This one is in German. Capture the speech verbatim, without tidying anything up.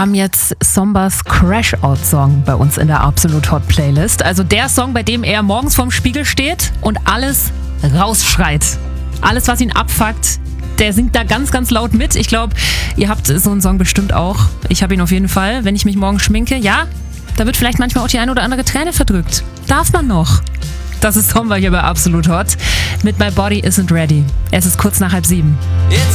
haben jetzt Sombas Crash-Out-Song bei uns in der Absolut Hot Playlist. Also der Song, bei dem er morgens vorm Spiegel steht und alles rausschreit. Alles, was ihn abfuckt, der singt da ganz, ganz laut mit. Ich glaube, ihr habt so einen Song bestimmt auch. Ich habe ihn auf jeden Fall. Wenn ich mich morgen schminke, ja, da wird vielleicht manchmal auch die eine oder andere Träne verdrückt. Darf man noch. Das ist Somba hier bei Absolut Hot mit My Body Isn't Ready. Es ist kurz nach halb sieben.